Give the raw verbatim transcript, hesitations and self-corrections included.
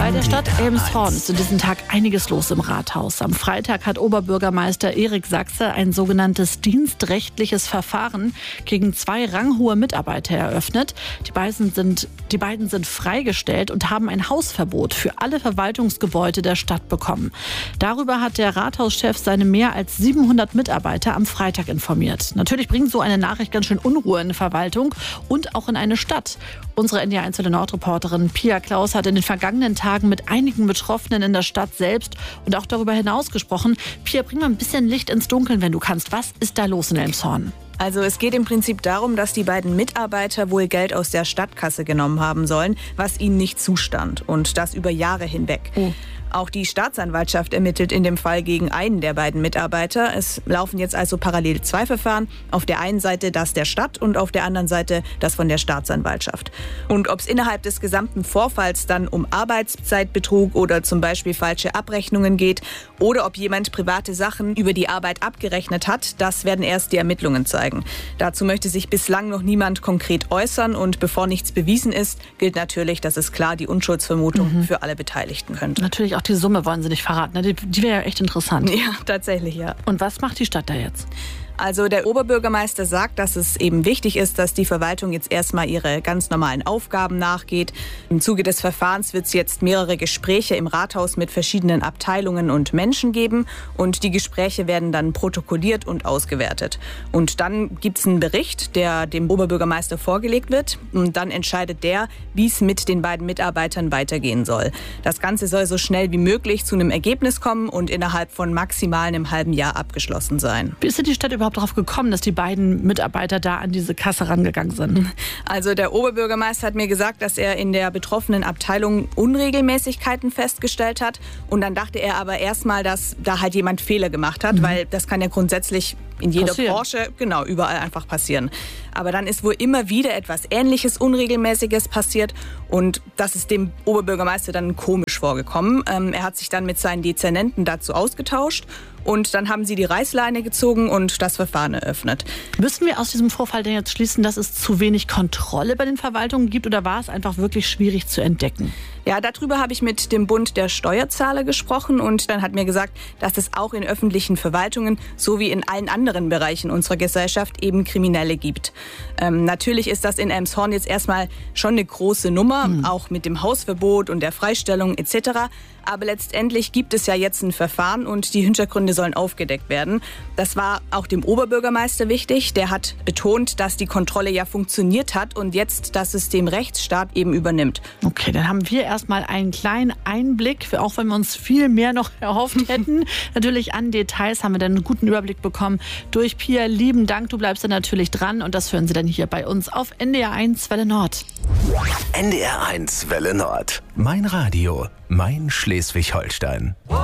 Bei der Stadt Elmshorn ist in diesem Tag einiges los im Rathaus. Am Freitag hat Oberbürgermeister Erik Sachse ein sogenanntes dienstrechtliches Verfahren gegen zwei ranghohe Mitarbeiter eröffnet. Die beiden sind, die beiden sind freigestellt und haben ein Hausverbot für alle Verwaltungsgebäude der Stadt bekommen. Darüber hat der Rathauschef seine mehr als siebenhundert Mitarbeiter am Freitag informiert. Natürlich bringt so eine Nachricht ganz schön Unruhe in die Verwaltung und auch in eine Stadt. Unsere N D R eins Nord-Reporterin Pia Klaus hat in den vergangenen Tagen mit einigen Betroffenen in der Stadt selbst und auch darüber hinaus gesprochen. Pia, bring mal ein bisschen Licht ins Dunkeln, wenn du kannst. Was ist da los in Elmshorn? Also es geht im Prinzip darum, dass die beiden Mitarbeiter wohl Geld aus der Stadtkasse genommen haben sollen, was ihnen nicht zustand, und das über Jahre hinweg. Oh. Auch die Staatsanwaltschaft ermittelt in dem Fall gegen einen der beiden Mitarbeiter. Es laufen jetzt also parallel zwei Verfahren. Auf der einen Seite das der Stadt und auf der anderen Seite das von der Staatsanwaltschaft. Und ob es innerhalb des gesamten Vorfalls dann um Arbeitszeitbetrug oder zum Beispiel falsche Abrechnungen geht oder ob jemand private Sachen über die Arbeit abgerechnet hat, das werden erst die Ermittlungen zeigen. Dazu möchte sich bislang noch niemand konkret äußern und bevor nichts bewiesen ist, gilt natürlich, dass es klar die Unschuldsvermutung mhm. für alle Beteiligten könnte. Natürlich auch die Summe wollen sie nicht verraten. Die, die wäre ja echt interessant. Ja, tatsächlich, ja. Und was macht die Stadt da jetzt? Also der Oberbürgermeister sagt, dass es eben wichtig ist, dass die Verwaltung jetzt erstmal ihre ganz normalen Aufgaben nachgeht. Im Zuge des Verfahrens wird es jetzt mehrere Gespräche im Rathaus mit verschiedenen Abteilungen und Menschen geben. Und die Gespräche werden dann protokolliert und ausgewertet. Und dann gibt es einen Bericht, der dem Oberbürgermeister vorgelegt wird. Und dann entscheidet der, wie es mit den beiden Mitarbeitern weitergehen soll. Das Ganze soll so schnell wie möglich zu einem Ergebnis kommen und innerhalb von maximal einem halben Jahr abgeschlossen sein. Wie ist denn die Stadt überhaupt darauf gekommen, dass die beiden Mitarbeiter da an diese Kasse rangegangen sind? Also der Oberbürgermeister hat mir gesagt, dass er in der betroffenen Abteilung Unregelmäßigkeiten festgestellt hat. Und dann dachte er aber erstmal, dass da halt jemand Fehler gemacht hat, mhm. weil das kann ja grundsätzlich in jeder passieren. Branche, genau, überall einfach passieren. Aber dann ist wohl immer wieder etwas Ähnliches, Unregelmäßiges passiert und das ist dem Oberbürgermeister dann komisch vorgekommen. Ähm, er hat sich dann mit seinen Dezernenten dazu ausgetauscht und dann haben sie die Reißleine gezogen und das Verfahren eröffnet. Müssen wir aus diesem Vorfall denn jetzt schließen, dass es zu wenig Kontrolle bei den Verwaltungen gibt oder war es einfach wirklich schwierig zu entdecken? Ja, darüber habe ich mit dem Bund der Steuerzahler gesprochen und dann hat mir gesagt, dass es auch in öffentlichen Verwaltungen sowie in allen anderen Bereichen unserer Gesellschaft eben Kriminelle gibt. Ähm, natürlich ist das in Elmshorn jetzt erstmal schon eine große Nummer, mhm. auch mit dem Hausverbot und der Freistellung et cetera. Aber letztendlich gibt es ja jetzt ein Verfahren und die Hintergründe sollen aufgedeckt werden. Das war auch dem Oberbürgermeister wichtig. Der hat betont, dass die Kontrolle ja funktioniert hat und jetzt das System Rechtsstaat eben übernimmt. Okay, dann haben wir erstmal einen kleinen Einblick, auch wenn wir uns viel mehr noch erhofft hätten. Natürlich an Details haben wir dann einen guten Überblick bekommen durch Pia. Lieben Dank, du bleibst dann natürlich dran und das hören Sie dann hier bei uns auf N D R eins Welle Nord. N D R eins Welle Nord. Mein Radio, mein Schleswig-Holstein.